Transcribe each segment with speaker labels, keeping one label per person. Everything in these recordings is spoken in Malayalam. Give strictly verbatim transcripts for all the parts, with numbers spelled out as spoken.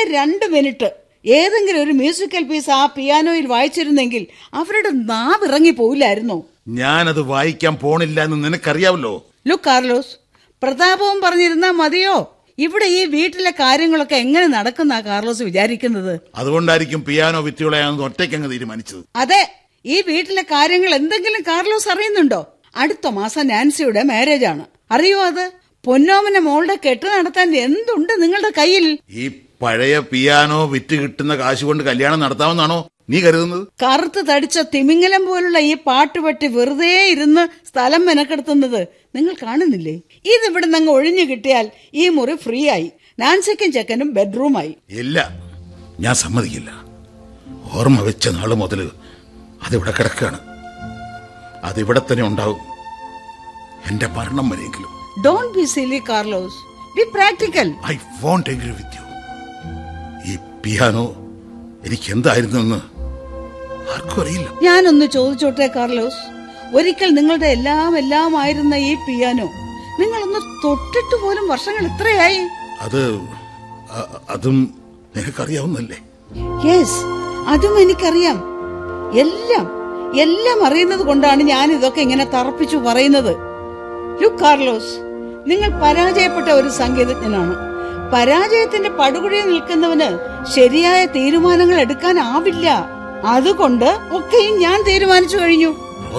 Speaker 1: രണ്ട് മിനിറ്റ് ഏതെങ്കിലും ഒരു മ്യൂസിക്കൽ പീസ് ആ പിയാനോയിൽ വായിച്ചിരുന്നെങ്കിൽ അവരുടെ നാവ് ഇറങ്ങി പോയില്ലായിരുന്നോ?
Speaker 2: ഞാനത് വായിക്കാൻ പോണില്ല എന്ന് നിനക്കറിയാവല്ലോ.
Speaker 1: ലുക്ക് കാർലോസ്, പ്രതാപവും പറഞ്ഞിരുന്നാ മതിയോ? ഇവിടെ ഈ വീട്ടിലെ കാര്യങ്ങളൊക്കെ എങ്ങനെ നടക്കുന്ന കാർലോസ് വിചാരിക്കുന്നത്?
Speaker 2: അതുകൊണ്ടായിരിക്കും പിയാനോ വിറ്റുകളയാണെന്ന് ഒറ്റയ്ക്കങ്ങ് തീരുമാനിച്ചത്.
Speaker 1: അതെ, ഈ വീട്ടിലെ കാര്യങ്ങൾ എന്തെങ്കിലും കാർലോസ് അറിയുന്നുണ്ടോ? അടുത്ത മാസം നാൻസിയുടെ മാരേജ് ആണ്, അറിയോ? അത് പൊന്നോമന മോളുടെ കെട്ട് നടത്താൻ എന്തുണ്ട് നിങ്ങളുടെ കയ്യിൽ?
Speaker 2: ഈ പഴയ പിയാനോ വിറ്റ് കിട്ടുന്ന കാശ് കൊണ്ട് കല്യാണം നടത്താമെന്നാണോ നീ കരുതുന്നത്?
Speaker 1: കറുത്ത് തടിച്ച തിമിംഗലം പോലുള്ള ഈ പാട്ടുപെട്ടി വെറുതെ ഇരുന്ന് സ്ഥലം മെനക്കെടുത്തുന്നത് നിങ്ങൾ കാണുന്നില്ലേ? ഇതിവിടെ നിന്ന് ഒഴിഞ്ഞു കിട്ടിയാൽ ഈ മുറി ഫ്രീ ആയി, നാൻസിക്കും ചെക്കനും ബെഡ്റൂമായി.
Speaker 2: ഇല്ല, ഞാൻ സമ്മതിക്കില്ല. ഓർമ്മ വെച്ച നാള് മുതൽ അതിവിടെ കിടക്കാണ്. അതിവിടെ തന്നെ ഉണ്ടാവും, എന്റെ മരണം വരെയെങ്കിലും.
Speaker 1: Don't be Sili Carlos, B practical.
Speaker 2: I won't agree with you. ഈ പിയാനോ എനിക്ക് എന്തായിരുന്നെന്ന് ആർക്കും അറിയില്ല.
Speaker 1: ഞാനൊന്ന് ചോദിച്ചോട്ടെ കാർലോസ്, ഒരിക്കൽ നിങ്ങളുടെ എല്ലാം എല്ലാം ആയിരുന്ന ഈ പിയാനോ നിങ്ങളൊന്ന് തൊട്ടിട്ട് പോലും വർഷങ്ങൾ എത്രയായി?
Speaker 2: അത് അതും നിനക്കറിയാവുന്നല്ലേ?
Speaker 1: യെസ്, അതും എനിക്കറിയാം. എല്ലാം എല്ലാം അറിയുന്നത് കൊണ്ടാണ് ഞാൻ ഇതൊക്കെ ഇങ്ങനെ തറപ്പിച്ചു പറയുന്നത്. ലുക്ക് കാർലോസ്, നിങ്ങൾ പരാജയപ്പെട്ട ഒരു സംഗീതജ്ഞനാണ്. പരാജയത്തിന്റെ പടുകുഴിയിൽ നിൽക്കുന്നവന് ശരിയായ തീരുമാനങ്ങൾ എടുക്കാനാവില്ല. അതുകൊണ്ട് ഒക്കെയും ഞാൻ തീരുമാനിച്ചു കഴിഞ്ഞു.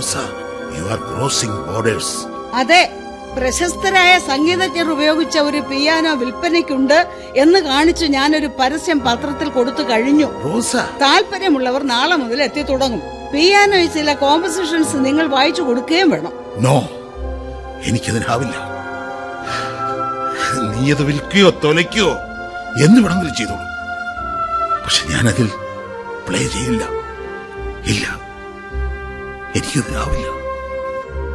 Speaker 1: അതെ, പ്രശസ്തരായ സംഗീതജ്ഞർ ഉപയോഗിച്ച ഒരു പിയാനോ വിൽപ്പനയ്ക്കുണ്ട് എന്ന് കാണിച്ചു ഞാനൊരു പരസ്യം പത്രത്തിൽ കൊടുത്തു കഴിഞ്ഞു. താല്പര്യമുള്ളവർ നാളെ മുതൽ എത്തി തുടങ്ങും. പിയാനോയിൽ ചില കോമ്പോസിഷൻസ് നിങ്ങൾ വായിച്ചു കൊടുക്കുകയും വേണം.
Speaker 2: നോ, എനിക്കതിനാവില്ല. നീ അത് വിൽക്കുകയോ തൊലയ്ക്കുകയോ എന്ന് വേണമെങ്കിലും ചെയ്തോളൂ, പക്ഷെ ഞാനതിൽ പ്ലേ ചെയ്യില്ല. ഇല്ല, എനിക്കതിനാവില്ല.